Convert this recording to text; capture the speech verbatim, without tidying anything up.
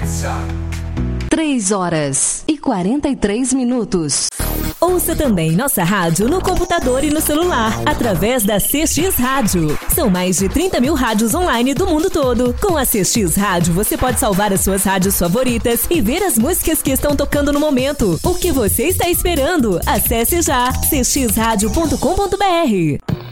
três horas e quarenta e três minutos. Ouça também nossa rádio no computador e no celular, através da C X Rádio. São mais de trinta mil rádios online do mundo todo. Com a C X Rádio, você pode salvar as suas rádios favoritas e ver as músicas que estão tocando no momento. O que você está esperando? Acesse já c x rádio ponto com ponto b r.